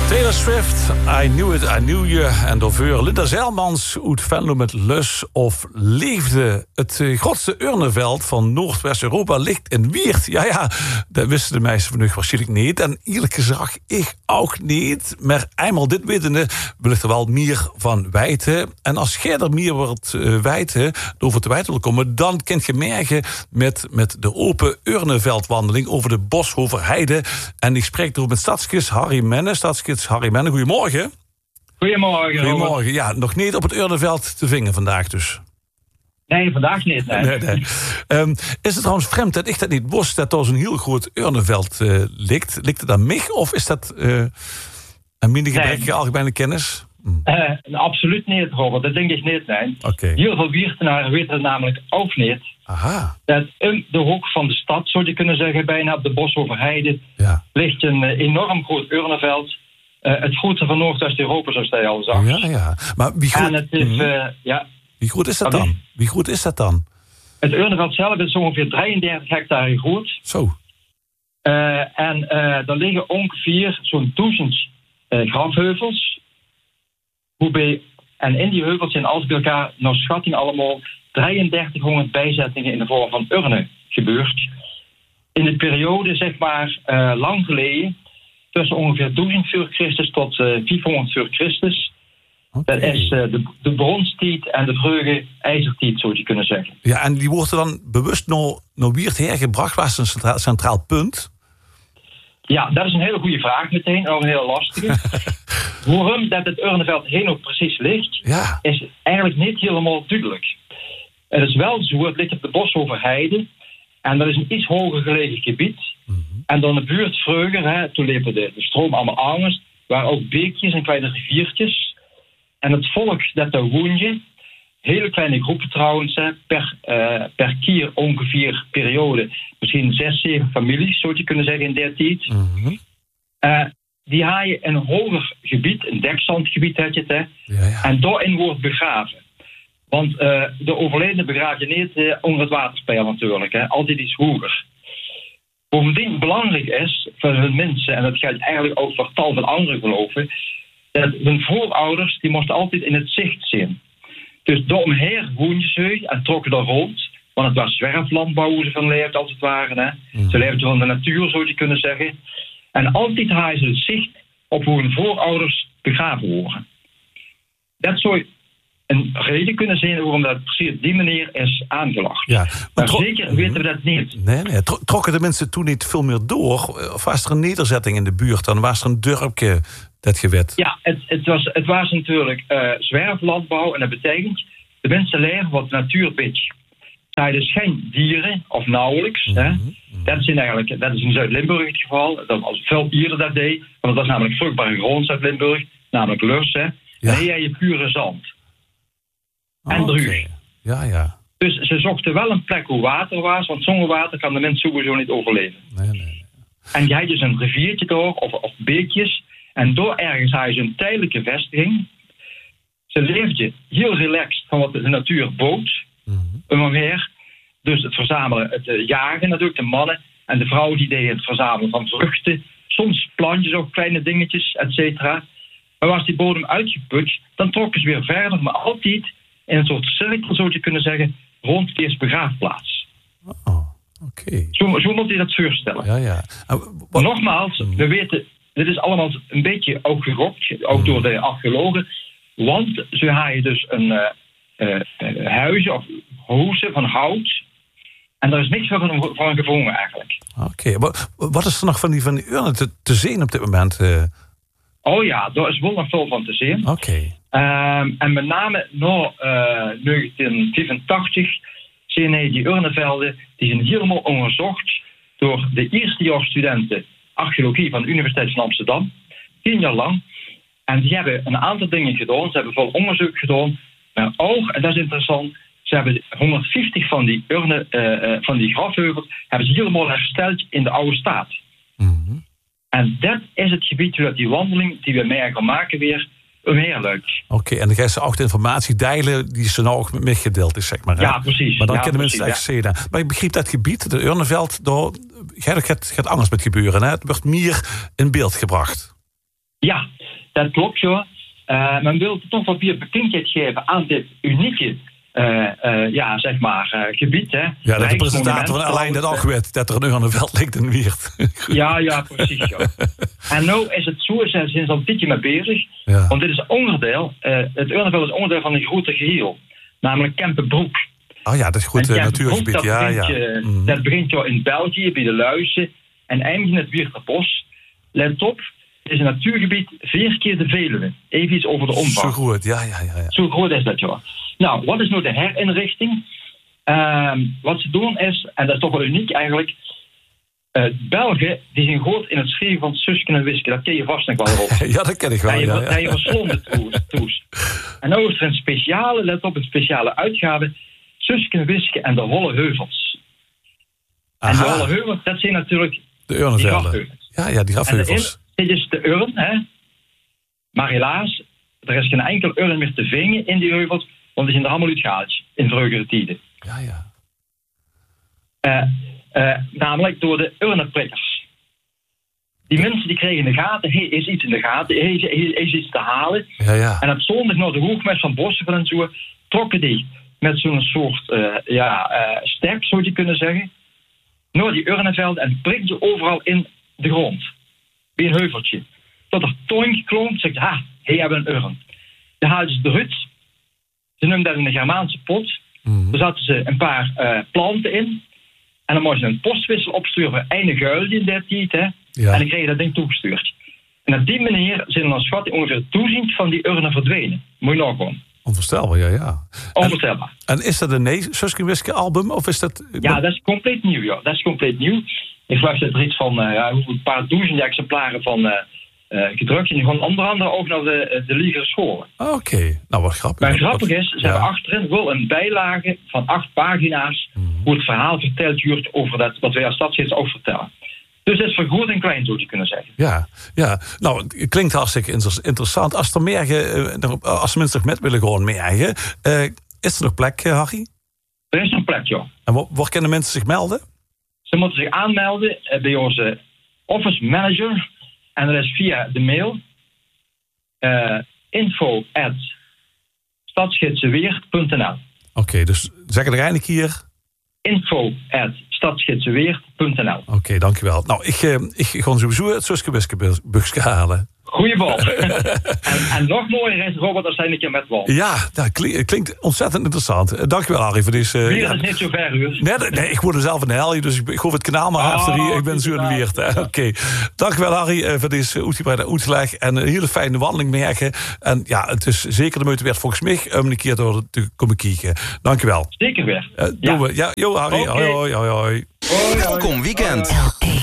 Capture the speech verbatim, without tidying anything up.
Taylor Swift, I Knew It, I Knew You. En door Linda Zijlmans uit Venlo met Lus of Liefde. Het uh, grootste urnenveld van Noordwest-Europa ligt in Weert. Ja, ja, dat wisten de meisten van u waarschijnlijk niet. En eerlijk gezegd, ik ook niet. Maar eenmaal dit wetende wil ik er wel meer van weten. En als jij er meer wilt uh, weten, over te weten wil komen, dan kunt je merken met, met de open urnenveldwandeling over de Boshover Heide. En ik spreek erover met stadsgids Harry Menne. Stadsgids Harry Menne, goedemorgen. Goedemorgen. Goedemorgen. Ja, nog niet op het urnenveld te vingen vandaag dus. Nee, vandaag niet. Nee. nee, nee. Um, is het trouwens vreemd dat ik dat niet wist, dat er zo'n heel groot urnenveld uh, ligt? Ligt het aan mij of is dat uh, een minder gebrekkige nee. algemene kennis? Hm. Uh, absoluut niet, Robert. Dat denk ik niet, nee. Okay. Heel veel Wiertenaren weten het namelijk ook niet. Aha. Dat in de hoek van de stad, zou je kunnen zeggen, bijna op de Boshover Heide, ja. ligt een uh, enorm groot urnenveld. Uh, het grootste van Noordwest-Europa, zoals jij al zag. Ja, ja. Maar wie groot, en het is, uh, ja. wie groot is dat dan? Wie groot is dat dan? Het urnenveld zelf is ongeveer drieëndertig hectare groot. Zo. Uh, en uh, er liggen ongeveer zo'n duizend uh, grafheuvels. Waarbij, en in die heuvels zijn als bij elkaar, naar schatting allemaal, drieëndertighonderd bijzettingen in de vorm van urnen gebeurd. In de periode, zeg maar, uh, lang geleden, tussen ongeveer duizend voor Christus tot uh, vierhonderd voor Christus. Okay. Dat is uh, de, de bronstijd en de vroege ijzertijd, zou je kunnen zeggen. Ja, en die wordt er dan bewust naar, naar Weert hergebracht? Was een centraal, centraal punt? Ja, dat is een hele goede vraag meteen, ook een hele lastige. Waarom dat het urnenveld heel nog precies ligt, ja. is eigenlijk niet helemaal duidelijk. Het is wel zo, het ligt op de Boshover Heide. En dat is een iets hoger gelegen gebied. Mm-hmm. En dan de buurt vroeger, hè, toen liepen de, de stroom allemaal anders, waren ook beekjes en kleine riviertjes. En het volk dat daar woonde, hele kleine groepen trouwens, hè, per, uh, per keer ongeveer periode, misschien zes, zeven families, zou je kunnen zeggen in der tijd. Mm-hmm. Uh, die haaien een hoger gebied, een dekzandgebied had je het, hè. Ja, ja. En daarin wordt begraven. Want uh, de overledene begraaf je niet uh, onder het waterpeil natuurlijk, hè. Altijd iets hoger. Bovendien belangrijk is voor hun mensen, en dat geldt eigenlijk ook voor tal van andere geloven, dat hun voorouders, die moesten altijd in het zicht zijn. Dus daaromheen woonden ze en trokken daar rond, want het was zwerflandbouw hoe ze van leefden als het ware. Hè. Mm. Ze leefden van de natuur, zou je kunnen zeggen. En altijd hadden ze het zicht op hoe hun voorouders begraven worden. Dat zou een reden kunnen zijn waarom dat precies op die manier is aangelegd. Ja, maar maar tro- zeker weten we dat niet. Nee, nee. Tro- trokken de mensen toen niet veel meer door? Of was er een nederzetting in de buurt? Dan was er een dorpje dat gewet? Ja, het, het, was, het was natuurlijk uh, zwerflandbouw. En dat betekent, de mensen leven wat de natuur biedt. Ze hebben dus geen dieren, of nauwelijks. Mm-hmm. Hè. Dat, is in eigenlijk, dat is in Zuid-Limburg het geval. Dat was veel eerder dat deed. Want het was namelijk vruchtbare grond Zuid-Limburg. Namelijk Lurs. Hè. Ja. En hier heb je pure zand. En oh, druug. Okay. Ja, ja. Dus ze zochten wel een plek waar water was, want zonder water kan de mens sowieso niet overleven. Nee, nee, nee. En je had dus een riviertje door, of, of beekjes, en door ergens had je een tijdelijke vestiging. Ze leefden heel relaxed van wat de natuur bood, mm-hmm. omher. Dus het verzamelen, het uh, jagen natuurlijk, de mannen, en de vrouwen die deden het verzamelen van vruchten, soms plantjes ook, kleine dingetjes, et cetera. Maar was die bodem uitgeput, dan trokken ze weer verder, maar altijd in een soort cirkel, zou je kunnen zeggen, rond deze begraafplaats. Oh, oké. Okay. Zo, zo moet je dat voorstellen. Ja, ja. Uh, wat... Nogmaals, mm. we weten, dit is allemaal een beetje ook gerokt, ook mm. door de archeologen, want ze hadden dus een uh, uh, uh, huizen of hozen van hout, en daar is niks van, van gevonden eigenlijk. Oké, okay. wat, wat is er nog van die, van die urnen te, te zien op dit moment? Uh... Oh ja, daar is wel nog veel van te zien. Oké. Okay. Um, en met name na uh, negentien vijfentachtig zijn die urnenvelden die zijn helemaal onderzocht door de eerstejaarsstudenten archeologie van de Universiteit van Amsterdam. Tien jaar lang. En die hebben een aantal dingen gedaan. Ze hebben veel onderzoek gedaan. Maar ook, en dat is interessant, ze hebben honderdvijftig van die urnen, uh, van die grafheuvels, hebben ze helemaal hersteld in de oude staat. Mm-hmm. En dat is het gebied waar die wandeling die we mee gaan maken weer omheerluidt. Oké, okay, en dan ga je ook de informatie delen die ze nou ook met mij gedeeld is, zeg maar. Hè? Ja, precies. Maar dan ja, kunnen mensen het echt zien. Maar ik begreep dat gebied, de Urnenveld, daar gaat, gaat anders met gebeuren. Hè? Het wordt meer in beeld gebracht. Ja, dat klopt, joh. Uh, men wil toch wat meer bekendheid geven aan dit unieke uh, uh, ja, zeg maar, uh, gebied. Hè. Ja, dat de presentator van Alain dat ook weet dat er een Urnenveld ligt in Weert. Ja, ja, precies. Joh. En nu is het zo, zijn ze sinds al een tijdje mee bezig. Ja. Want dit is onderdeel, uh, het Urnenveld is onderdeel van een groter geheel. Namelijk Kempenbroek. Oh ja, dat is goed uh, natuurgebied. Dat, ja, begint, ja. Je, mm-hmm. dat begint joh, in België, bij de Luizen. En eindigt in het Weerterbos. Let op. Het is een natuurgebied vier keer de Veluwe. Even iets over de omvang. Zo groot, ja, ja, ja, ja. Zo groot is dat, joh. Nou, wat is nou de herinrichting? Uh, wat ze doen is, en dat is toch wel uniek eigenlijk... Uh, Belgen, die zijn goed in het schrijven van Suske en Wiske. Dat ken je vast nog wel op. Ja, dat ken ik wel, dat je, ja. Dat je verslonden toes. En nou is er een speciale, let op, een speciale uitgave... Suske en Wiske en de Holle Heuvels. Aha. En de Holle Heuvels, dat zijn natuurlijk... De Urnenvelden. Ja, ja, die grafheuvels. Dit is de urn, hè. Maar helaas, er is geen enkel urn meer te vingen in die heuvels, want die zijn er allemaal uitgehaald in vroegere tijden. Ja, ja. Uh, uh, namelijk door de urnenprikkers. Die mensen die kregen in de gaten, hey, is iets in de gaten, hey, is, is iets te halen. Ja, ja. En op zondag naar de hoogmes van Bossen en zo, trokken die met zo'n soort uh, ja, uh, stek, zou je kunnen zeggen, naar die urnenvelden en prikten ze overal in de grond. Bij een heuveltje. Tot er toink klonk, zegt, ha, hey, hebben een urn. Dan haalden ze de hut. Ze noemden dat in een Germaanse pot. Mm-hmm. Daar zaten ze een paar uh, planten in. En dan moesten ze een postwissel opsturen voor een guilje in dat tijd. Hè. Ja. En dan kreeg je dat ding toegestuurd. En op die manier zijn er naar schatting ongeveer toeziend van die urnen verdwenen. Moet je nog gewoon. Onvoorstelbaar, ja, ja. Onvoorstelbaar. En, en is dat een nee Suske en Wiske album? Of is dat... Ja, dat is compleet nieuw, joh. Dat is compleet nieuw. Ik geloof dat er iets van uh, ja, een paar duizend exemplaren van uh, uh, gedrukt. En die gaan onder andere ook naar de, de Liegere scholen. Oké, okay. Nou wat grappig. Maar grappig is, ze ja. hebben achterin wel een bijlage van acht pagina's... Mm-hmm. hoe het verhaal verteld wordt over dat wat wij als stadsgids ook vertellen. Dus dat is voor groot en klein, zou je kunnen zeggen. Ja, ja. Nou, het klinkt hartstikke interessant. Als er meer, als mensen zich met willen gewoon merken, uh, is er nog plek, Harry? Er is nog plek, joh. En waar, waar kunnen mensen zich melden? Ze moeten zich aanmelden bij onze office manager. En dat is via de mail uh, info at stadsgidseweert punt n l. Oké, okay, dus zeg het er eindelijk hier. info at stadsgidseweert punt n l. Oké, okay, dankjewel. Nou, ik, uh, ik ga sowieso het Suske Wiske busje halen. Goeie bal. en, en nog mooier is Robert als hij een keer met wal. Ja, dat klinkt, klinkt ontzettend interessant. Dankjewel, Harry, voor deze... Weer ja, is niet zo ver, Ruud. Nee, nee, ik woon er zelf in de Helje, dus ik hoef het kanaal maar af te rie. Ik ben zo in de Weert. Oké. Okay. Dankjewel, Harry, voor deze uitgebreide uitleg. En een hele fijne wandeling merken. En ja, het is zeker de moeite waard volgens mij om een keer door te komen kijken. Dankjewel. Zeker weer. Uh, doen ja. we. Ja, jo, Harry. Okay. Hoi, hoi, hoi, hoi. Welkom, weekend.